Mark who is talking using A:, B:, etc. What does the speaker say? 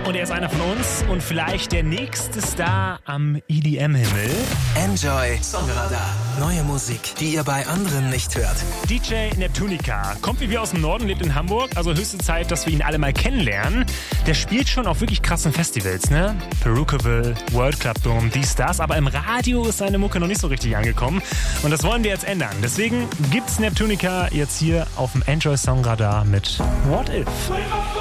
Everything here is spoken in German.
A: und er ist einer von uns und vielleicht der nächste Star am EDM-Himmel.
B: Enjoy Songradar. Neue Musik, die ihr bei anderen nicht hört.
A: DJ Neptunica kommt wie wir aus dem Norden, lebt in Hamburg, also höchste Zeit, dass wir ihn alle mal kennenlernen. Der spielt schon auf wirklich krassen Festivals, ne? Perukaville, World Club Dome, dies, das, aber im Radio ist seine Mucke noch nicht so richtig angekommen und das wollen wir jetzt ändern. Deswegen gibt's Neptunica jetzt hier auf dem Enjoy Songradar mit What If.